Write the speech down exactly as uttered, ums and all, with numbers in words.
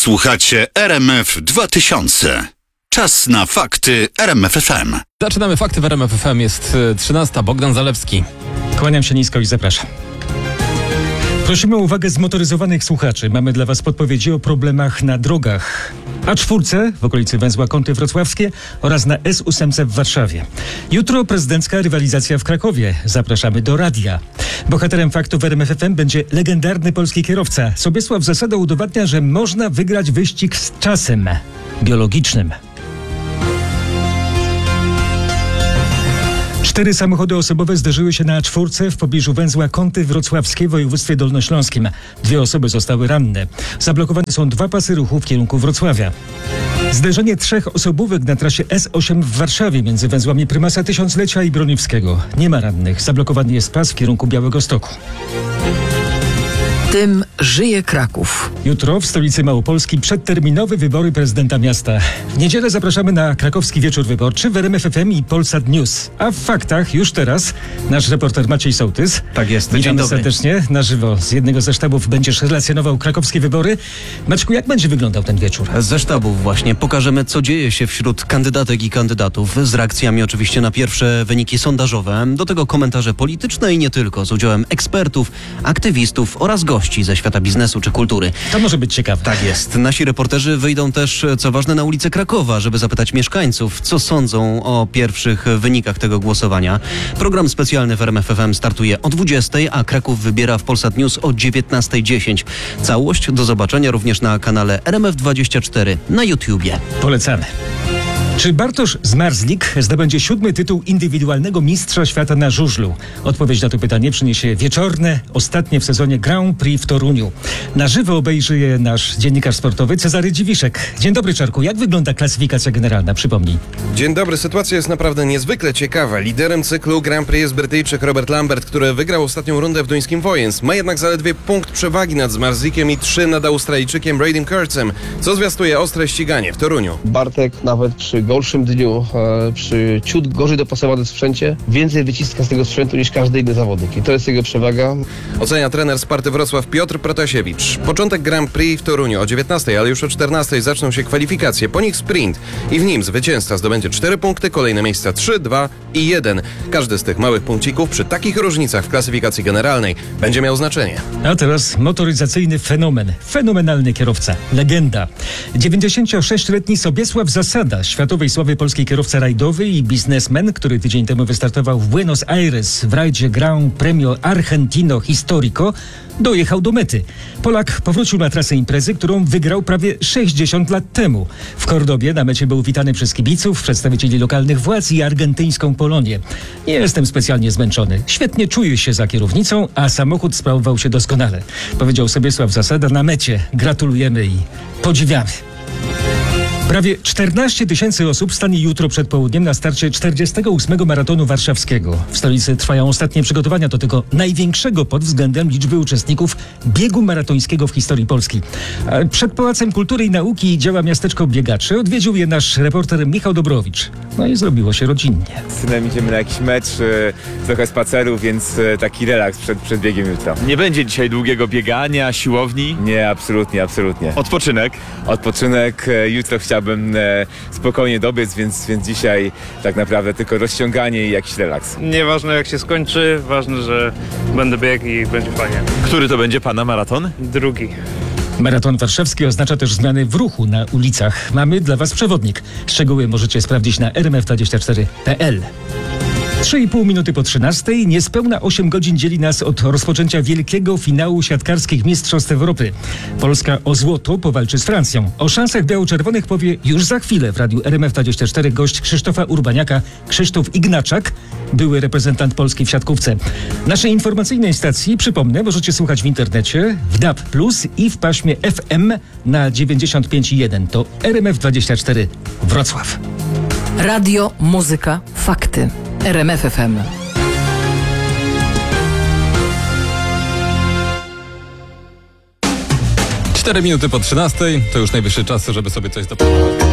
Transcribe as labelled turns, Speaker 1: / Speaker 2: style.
Speaker 1: Słuchacie R M F dwa tysiące. Czas na fakty R M F F M.
Speaker 2: Zaczynamy fakty w R M F F M. Jest trzynasta. Bogdan Zalewski.
Speaker 3: Kłaniam się nisko i zapraszam. Prosimy o uwagę zmotoryzowanych słuchaczy. Mamy dla Was podpowiedzi o problemach na drogach. A cztery w okolicy węzła Kąty Wrocławskie oraz na S osiem w Warszawie. Jutro prezydencka rywalizacja w Krakowie. Zapraszamy do radia. Bohaterem faktów w R M F F M będzie legendarny polski kierowca. Sobiesław Zasada udowadnia, że można wygrać wyścig z czasem biologicznym. Cztery samochody osobowe zderzyły się na A cztery w pobliżu węzła Kąty Wrocławskie w województwie dolnośląskim. Dwie osoby zostały ranne. Zablokowane są dwa pasy ruchu w kierunku Wrocławia. Zderzenie trzech osobówek na trasie S osiem w Warszawie między węzłami Prymasa Tysiąclecia i Broniewskiego. Nie ma rannych. Zablokowany jest pas w kierunku Białegostoku.
Speaker 4: Tym żyje Kraków.
Speaker 3: Jutro w stolicy Małopolski przedterminowe wybory prezydenta miasta. W niedzielę zapraszamy na krakowski wieczór wyborczy w R M F F M i Polsat News. A w faktach już teraz nasz reporter Maciej Sołtys.
Speaker 5: Tak jest, dzień
Speaker 3: Witamy
Speaker 5: dobry.
Speaker 3: serdecznie. Na żywo z jednego ze sztabów będziesz relacjonował krakowskie wybory. Maćku, jak będzie wyglądał ten wieczór?
Speaker 5: Ze sztabów właśnie pokażemy, co dzieje się wśród kandydatek i kandydatów, z reakcjami oczywiście na pierwsze wyniki sondażowe, do tego komentarze polityczne i nie tylko, z udziałem ekspertów, aktywistów oraz gości ze świata biznesu czy kultury.
Speaker 3: To może być ciekawe.
Speaker 5: Tak jest. Nasi reporterzy wyjdą też, co ważne, na ulicę Krakowa, żeby zapytać mieszkańców, co sądzą o pierwszych wynikach tego głosowania. Program specjalny w R M F F M startuje o dwudziestej, a Kraków wybiera w Polsat News o dziewiętnasta dziesięć. Całość do zobaczenia również na kanale R M F dwadzieścia cztery na YouTubie.
Speaker 3: Polecamy. Czy Bartosz Zmarzlik zdobędzie siódmy tytuł indywidualnego mistrza świata na żużlu? Odpowiedź na to pytanie przyniesie wieczorne, ostatnie w sezonie Grand Prix w Toruniu. Na żywo obejrzy je nasz dziennikarz sportowy Cezary Dziwiszek. Dzień dobry, Czarku. Jak wygląda klasyfikacja generalna? Przypomnij.
Speaker 6: Dzień dobry. Sytuacja jest naprawdę niezwykle ciekawa. Liderem cyklu Grand Prix jest Brytyjczyk Robert Lambert, który wygrał ostatnią rundę w duńskim Wojens. Ma jednak zaledwie punkt przewagi nad Zmarzlikiem i trzy nad Australijczykiem Bradym Kurtzem, co zwiastuje ostre ściganie w Toruniu.
Speaker 7: Bartek nawet przy gorszym dniu, e, przy ciut gorzej dopasowanym sprzęcie, więcej wyciska z tego sprzętu niż każdy inny zawodnik. I to jest jego przewaga.
Speaker 6: Ocenia trener Sparty Wrocław Piotr Protasiewicz. Początek Grand Prix w Toruniu o dziewiętnastej, ale już o czternastej zaczną się kwalifikacje. Po nich sprint i w nim zwycięzca zdobędzie cztery punkty, kolejne miejsca trzy, dwa i jeden. Każdy z tych małych punkcików przy takich różnicach w klasyfikacji generalnej będzie miał znaczenie.
Speaker 3: A teraz motoryzacyjny fenomen. Fenomenalny kierowca. Legenda. dziewięćdziesięciosześcioletni Sobiesław Zasada, światowej sławy polski kierowca rajdowy i biznesmen, który tydzień temu wystartował w Buenos Aires w rajdzie Gran Premio Argentino Histórico, dojechał do mety. Polak powrócił na trasę imprezy, którą wygrał prawie sześćdziesiąt lat temu. W Kordobie na mecie był witany przez kibiców, przedstawicieli lokalnych władz i argentyńską Polonię. Nie jestem specjalnie zmęczony. Świetnie czuję się za kierownicą, a samochód sprawował się doskonale. Powiedział Sobiesław Zasada na mecie. Gratulujemy i podziwiamy. Prawie czternaście tysięcy osób stanie jutro przed południem na starcie czterdziestego ósmego maratonu warszawskiego. W stolicy trwają ostatnie przygotowania do tego największego pod względem liczby uczestników biegu maratońskiego w historii Polski. A przed Pałacem Kultury i Nauki działa miasteczko biegaczy. Odwiedził je nasz reporter Michał Dobrowicz. No i zrobiło się rodzinnie.
Speaker 8: Z synem idziemy na jakiś mecz, e, trochę spaceru, więc e, taki relaks przed, przed biegiem jutra.
Speaker 9: Nie będzie dzisiaj długiego biegania, siłowni?
Speaker 8: Nie, absolutnie, absolutnie.
Speaker 9: Odpoczynek?
Speaker 8: Odpoczynek, e, jutro chciałbym e, spokojnie dobiec, więc, więc dzisiaj tak naprawdę tylko rozciąganie i jakiś relaks.
Speaker 10: Nieważne jak się skończy, ważne, że będę biegł i będzie fajnie.
Speaker 9: Który to będzie pana maraton?
Speaker 10: Drugi.
Speaker 3: Maraton warszawski oznacza też zmiany w ruchu na ulicach. Mamy dla Was przewodnik. Szczegóły możecie sprawdzić na r m f dwadzieścia cztery kropka p l. trzy i pół minuty po trzynastej, niespełna osiem godzin dzieli nas od rozpoczęcia wielkiego finału siatkarskich Mistrzostw Europy. Polska o złoto powalczy z Francją. O szansach biało-czerwonych powie już za chwilę w radiu R M F dwadzieścia cztery gość Krzysztofa Urbaniaka, Krzysztof Ignaczak, były reprezentant Polski w siatkówce. Naszej informacyjnej stacji, przypomnę, możecie słuchać w internecie, w D A B plus i w paśmie F M na dziewięćdziesiąt pięć i jeden. To R M F dwadzieścia cztery Wrocław.
Speaker 4: Radio, muzyka, fakty. R M F F M.
Speaker 2: Cztery minuty po trzynastej. To już najwyższy czas, żeby sobie coś dopowiedzieć.